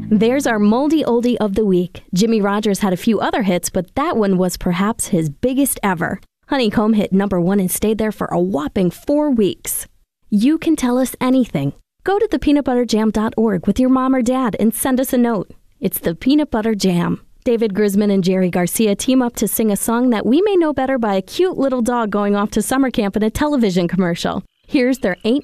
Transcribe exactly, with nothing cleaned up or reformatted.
There's our moldy oldie of the week. Jimmie Rodgers had a few other hits, but that one was perhaps his biggest ever. Honeycomb hit number one and stayed there for a whopping four weeks. You can tell us anything. Go to the peanut butter jam dot org with your mom or dad and send us a note. It's the Peanut Butter Jam. David Grisman and Jerry Garcia team up to sing a song that we may know better by a cute little dog going off to summer camp in a television commercial. Here's There Ain't